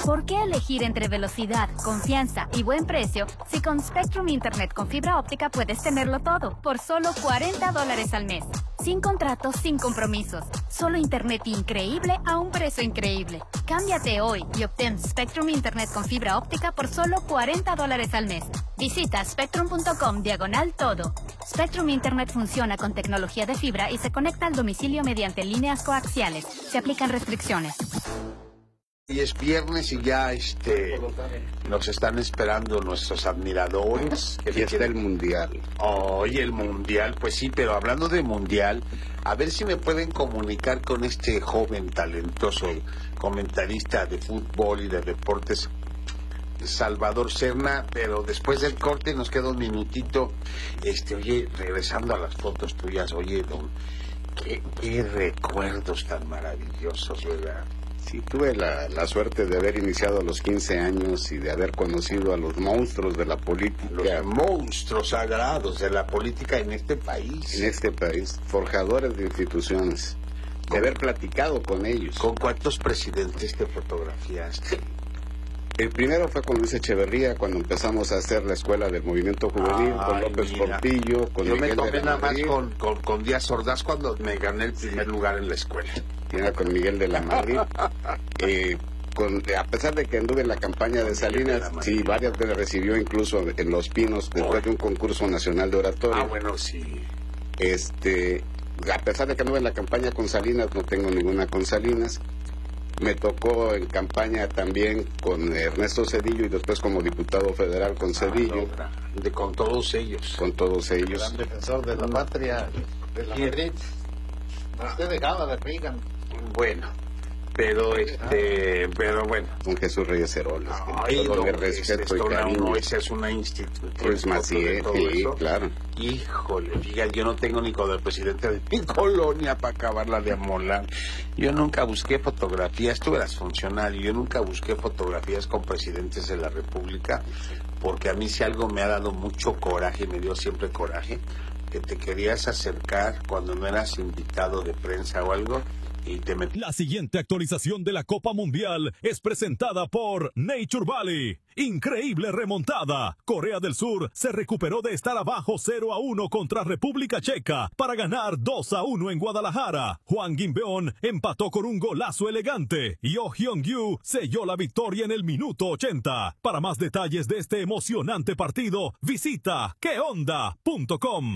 ¿Por qué elegir entre velocidad, confianza y buen precio si con Spectrum Internet con fibra óptica puedes tenerlo todo por solo $40 al mes? Sin contratos, sin compromisos. Solo internet increíble a un precio increíble. Cámbiate hoy y obtén Spectrum Internet con fibra óptica por solo $40 al mes. Visita spectrum.com/todo. Spectrum Internet funciona con tecnología de fibra y se conecta al domicilio mediante líneas coaxiales. Se aplican restricciones. Y es viernes y ya nos están esperando nuestros admiradores. Y está el Mundial. Oye, el Mundial, pues sí, pero hablando de Mundial, a ver si me pueden comunicar con este joven talentoso comentarista de fútbol y de deportes, Salvador Serna, pero después del corte nos queda un minutito. Oye, regresando a las fotos tuyas, oye, qué recuerdos tan maravillosos, ¿verdad? Sí, tuve la suerte de haber iniciado a los 15 años y de haber conocido a los monstruos de la política. Los monstruos sagrados de la política en este país. En este país, forjadores de instituciones. De haber platicado con ellos. ¿Con cuántos presidentes te fotografiaste? El primero fue con Luis Echeverría, cuando empezamos a hacer la escuela del movimiento juvenil, con López Portillo, con yo Miguel me tomé de la nada más Madrid. con Díaz Ordaz cuando me gané el primer lugar en la escuela. Era con Miguel de la Madrid. A pesar de que anduve en la campaña de Salinas, sí, varias veces recibió incluso en Los Pinos, después de un concurso nacional de oratoria. Ah, bueno, sí. A pesar de que anduve en la campaña con Salinas, no tengo ninguna con Salinas. Me tocó en campaña también con Ernesto Zedillo y después como diputado federal con Zedillo. Con todos ellos. Con todos ellos. Gran defensor de la patria, de la Madrid. Usted dejaba de Reagan. Bueno, pero bueno. Con Jesús Reyes Heroles. Todo mi respeto y cariño. Esa es una institución. Pues Maciel, sí, claro. Híjole, diga, yo no tengo ni con el presidente de mi colonia para acabarla de amolar. Yo nunca busqué fotografías, tú eras funcionario, yo nunca busqué fotografías con presidentes de la República, porque a mí si algo me ha dado mucho coraje, me dio siempre coraje, que te querías acercar cuando no eras invitado de prensa o algo, y te La siguiente actualización de la Copa Mundial es presentada por Nature Valley. Increíble remontada. Corea del Sur se recuperó de estar abajo 0-1 contra República Checa para ganar 2-1 en Guadalajara. Hwang In-beon empató con un golazo elegante y Oh Hyun-gyu selló la victoria en el minuto 80. Para más detalles de este emocionante partido, visita queonda.com.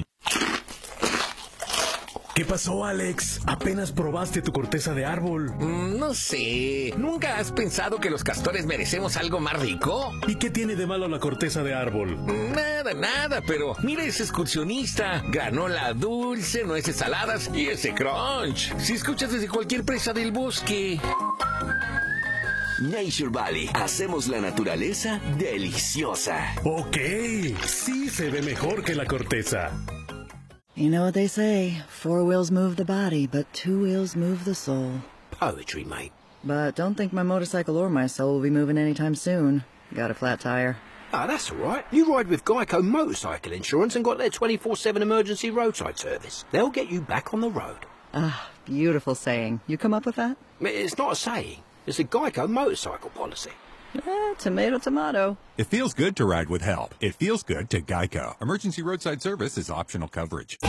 ¿Qué pasó, Alex? ¿Apenas probaste tu corteza de árbol? No sé. ¿Nunca has pensado que los castores merecemos algo más rico? ¿Y qué tiene de malo la corteza de árbol? Nada, pero mira ese excursionista. Granola dulce, nueces saladas y ese crunch. Si escuchas desde cualquier presa del bosque. Nature Valley. Hacemos la naturaleza deliciosa. Ok, sí se ve mejor que la corteza. You know what they say, 4 wheels move the body, but 2 wheels move the soul. Poetry, mate. But don't think my motorcycle or my soul will be moving anytime soon. Got a flat tire. Ah, that's all right. You ride with Geico Motorcycle Insurance and got their 24/7 emergency roadside service. They'll get you back on the road. Ah, beautiful saying. You come up with that? It's not a saying. It's a Geico motorcycle policy. Tomato, tomato. It feels good to ride with help. It feels good to Geico. Emergency roadside service is optional coverage.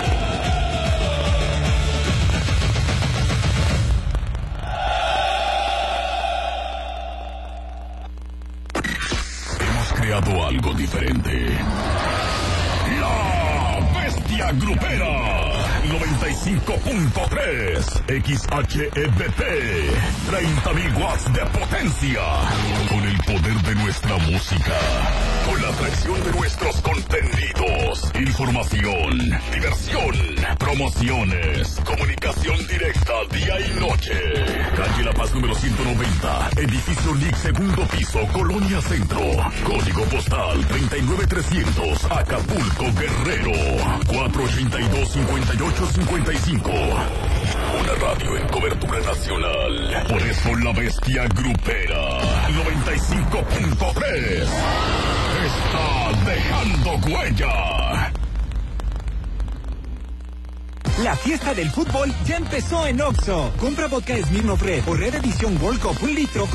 Hemos creado algo diferente. La Bestia Grupera. 95.3 XHEBP, 30.000 watts de potencia, con el poder de nuestra música, con la atracción de nuestros contenidos, información, diversión, promociones, comunicación directa día y noche. Calle La Paz número 190, edificio LIC, segundo piso, Colonia Centro, código postal 39300, Acapulco, Guerrero, 482-5855. Una radio en cobertura nacional. Por eso la Bestia Grupera 95.3 está dejando huella. La fiesta del fútbol ya empezó en OXXO. Compra vodka Smirnoff Red o Red Edición World Cup 1 litro